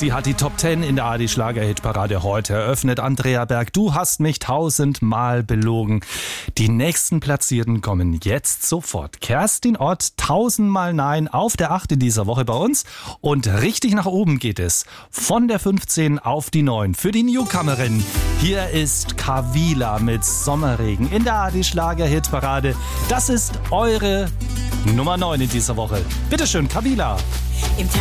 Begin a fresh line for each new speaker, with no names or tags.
Sie hat die Top 10 in der ARD Schlager-Hitparade heute eröffnet. Andrea Berg, du hast mich 1000-mal belogen. Die nächsten Platzierten kommen jetzt sofort. Kerstin Ott, 1000-mal Nein auf der 8 in dieser Woche bei uns. Und richtig nach oben geht es. Von der 15 auf die 9 für die Newcomerin. Hier ist Kavila mit Sommerregen in der ARD Schlager-Hitparade. Das ist eure Nummer 9 in dieser Woche. Bitteschön, Kavila.
Im